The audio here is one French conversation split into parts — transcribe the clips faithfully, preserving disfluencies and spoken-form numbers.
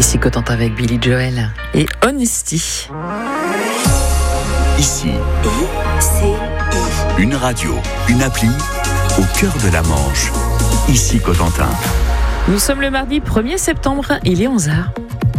Ici Cotentin avec Billy Joel et Honesty. Ici, I C I. Une radio, une appli, au cœur de la Manche. Ici Cotentin. Nous sommes le mardi premier septembre, il est onze heures.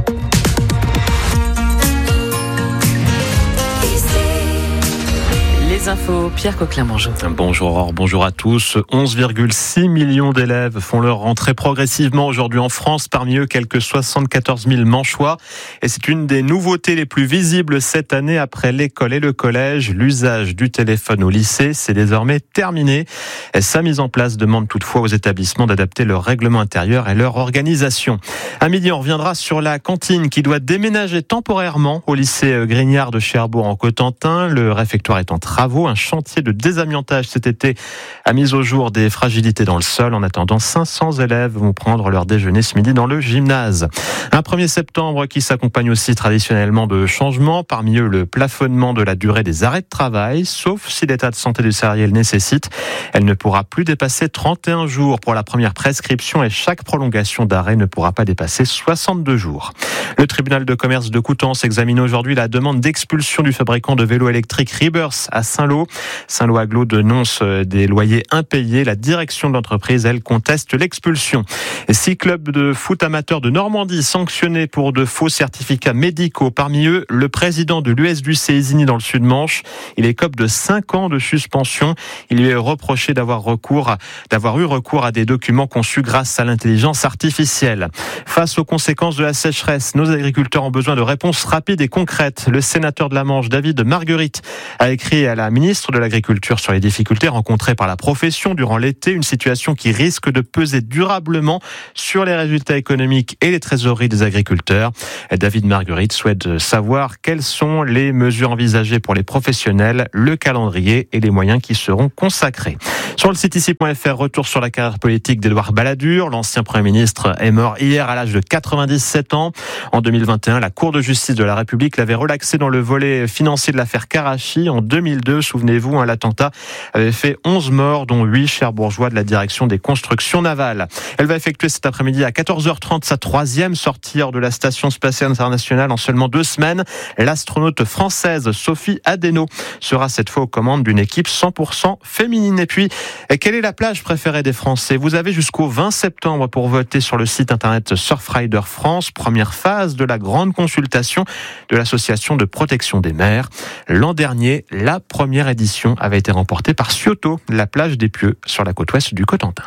Les infos, Pierre Coquelin, bonjour. Bonjour Aurore, bonjour à tous. onze virgule six millions d'élèves font leur rentrée progressivement aujourd'hui en France. Parmi eux, quelques soixante-quatorze mille manchois. Et c'est une des nouveautés les plus visibles cette année après l'école et le collège. L'usage du téléphone au lycée, c'est désormais terminé. Et sa mise en place demande toutefois aux établissements d'adapter leur règlement intérieur et leur organisation. À midi, on reviendra sur la cantine qui doit déménager temporairement au lycée Grignard de Cherbourg en Cotentin. Le réfectoire est en travaux. Un chantier de désamiantage cet été a mis au jour des fragilités dans le sol. En attendant, cinq cents élèves vont prendre leur déjeuner ce midi dans le gymnase. Un premier septembre qui s'accompagne aussi traditionnellement de changements. Parmi eux, le plafonnement de la durée des arrêts de travail, sauf si l'état de santé du salarié le nécessite. Elle ne pourra plus dépasser trente et un jours pour la première prescription et chaque prolongation d'arrêt ne pourra pas dépasser soixante-deux jours. Le tribunal de commerce de Coutances examine aujourd'hui la demande d'expulsion du fabricant de vélos électriques Rebirth à Saint-Lô. Saint-Lô Aglo dénonce des loyers impayés. La direction de l'entreprise, elle, conteste l'expulsion. Six clubs de foot amateurs de Normandie sanctionnés pour de faux certificats médicaux. Parmi eux, le président de l'U S du C Isigny dans le Sud-Manche. Il écope de cinq ans de suspension. Il lui est reproché d'avoir recours, d'avoir eu recours à des documents conçus grâce à l'intelligence artificielle. Face aux conséquences de la sécheresse, nos agriculteurs ont besoin de réponses rapides et concrètes. Le sénateur de la Manche, David Margueritte, a écrit à la ministre de l'Agriculture sur les difficultés rencontrées par la profession durant l'été, une situation qui risque de peser durablement sur les résultats économiques et les trésoreries des agriculteurs. David Margueritte souhaite savoir quelles sont les mesures envisagées pour les professionnels, le calendrier et les moyens qui seront consacrés. Sur le site ici point f r, retour sur la carrière politique d'Édouard Balladur. L'ancien Premier ministre est mort hier à l'âge de quatre-vingt-dix-sept ans. En deux mille vingt et un, la Cour de justice de la République l'avait relaxé dans le volet financier de l'affaire Karachi. En deux mille deux, souvenez-vous, hein, l'attentat avait fait onze morts, dont huit cherbourgeois de la direction des constructions navales. Elle va effectuer cet après-midi à quatorze heures trente sa troisième sortie hors de la Station spatiale internationale en seulement deux semaines. L'astronaute française Sophie Adeno sera cette fois aux commandes d'une équipe cent pour cent féminine. Et puis, quelle est la plage préférée des Français ? Vous avez jusqu'au vingt septembre pour voter sur le site internet Surfrider France, première phase de la grande consultation de l'association de protection des mers. L'an dernier, la première édition avait été remportée par Cioto, la plage des Pieux, sur la côte ouest du Cotentin.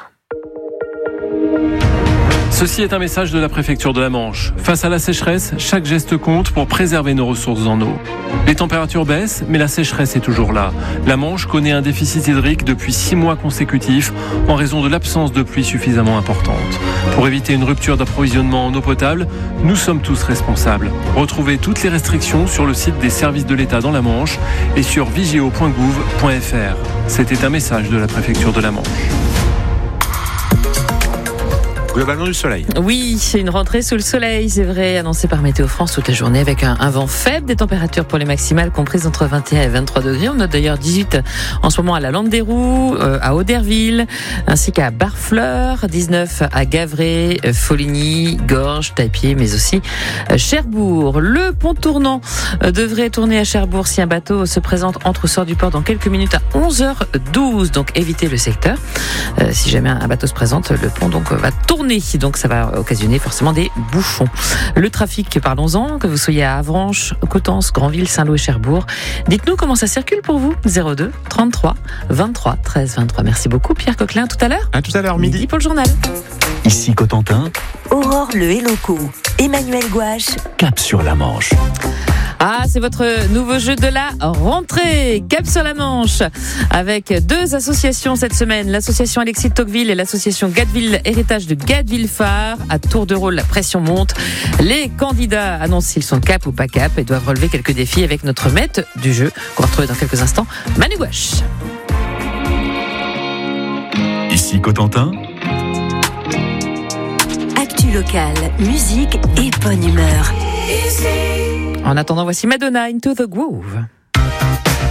Ceci est un message de la préfecture de la Manche. Face à la sécheresse, chaque geste compte pour préserver nos ressources en eau. Les températures baissent, mais la sécheresse est toujours là. La Manche connaît un déficit hydrique depuis six mois consécutifs en raison de l'absence de pluie suffisamment importante. Pour éviter une rupture d'approvisionnement en eau potable, nous sommes tous responsables. Retrouvez toutes les restrictions sur le site des services de l'État dans la Manche et sur vigéo point gouv point f r. C'était un message de la préfecture de la Manche. Globalement du soleil. Oui, c'est une rentrée sous le soleil, c'est vrai, annoncé par Météo France toute la journée avec un, un vent faible, des températures pour les maximales comprises entre vingt et un et vingt-trois degrés. On note d'ailleurs dix-huit en ce moment à la Lande-des-Roues, euh, à Auderville, ainsi qu'à Barfleur, dix-neuf à Gavray, euh, Foligny, Gorges, Tapier, mais aussi euh, Cherbourg. Le pont tournant euh, devrait tourner à Cherbourg si un bateau se présente entre sort du port dans quelques minutes à onze heures douze. Donc évitez le secteur. Euh, si jamais un bateau se présente, le pont donc va tourner. Donc ça va occasionner forcément des bouchons. Le trafic, parlons-en, que vous soyez à Avranches, Coutances, Granville, Saint-Lô et Cherbourg. Dites-nous comment ça circule pour vous. zéro deux trente-trois vingt-trois treize vingt-trois. Merci beaucoup Pierre Coquelin. À tout à l'heure. À tout à l'heure, midi. Midi pour le journal. Ici Cotentin, Aurore Le Héloco, Emmanuel Gouache. cap sur la Manche. Ah, c'est votre nouveau jeu de la rentrée, Cap sur la Manche, avec deux associations cette semaine, l'association Alexis de Tocqueville et l'association Gadeville Héritage de Gadeville-Phare. À tour de rôle, la pression monte. Les candidats annoncent s'ils sont cap ou pas cap et doivent relever quelques défis avec notre maître du jeu, qu'on va retrouver dans quelques instants, Manu Gouache. Ici Cotentin, Actu locale, musique et bonne humeur. En attendant, voici Madonna, Into the Groove.